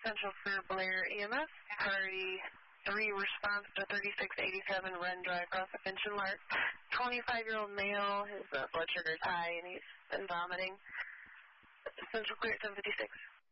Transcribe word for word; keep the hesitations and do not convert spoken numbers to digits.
Central for Blair E M S. Priority three response to thirty-six eighty-seven Wren Drive, across the Finch and Lark. twenty-five-year-old male, his uh, blood sugar is high and he's been vomiting. Central clear at seven fifty-six.